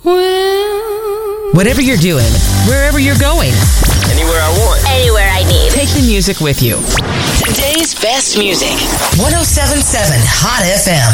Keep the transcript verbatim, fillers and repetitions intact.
Whatever you're doing, wherever you're going, anywhere I want, anywhere I need. Take the music with you. Today's best music. one oh seven point seven Hot F M.